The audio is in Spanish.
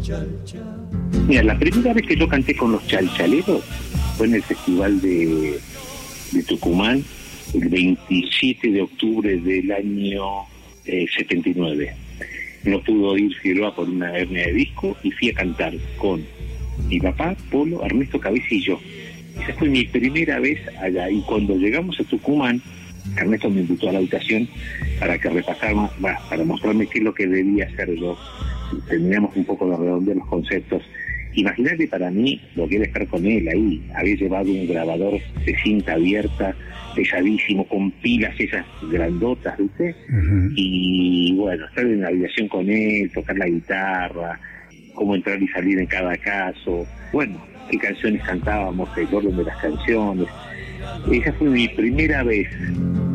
Mira, la primera vez que yo canté con los Chalchaleros fue en el Festival de Tucumán, el 27 de octubre del año 79. No pudo ir Figueroa por una hernia de disco y fui a cantar con mi papá, Polo, Ernesto Cabeza y yo. Esa fue mi primera vez allá, y cuando llegamos a Tucumán, Ernesto me invitó a la habitación para que repasáramos, para mostrarme qué es lo que debía hacer yo. Terminamos un poco de redondear los conceptos. Imagínate para mí lo que era estar con él ahí. Había llevado un grabador de cinta abierta, pesadísimo, con pilas esas grandotas, ¿viste? Uh-huh. Y bueno, estar en la habitación con él, tocar la guitarra, cómo entrar y salir en cada caso. Bueno, qué canciones cantábamos, el orden de las canciones. Esa fue mi primera vez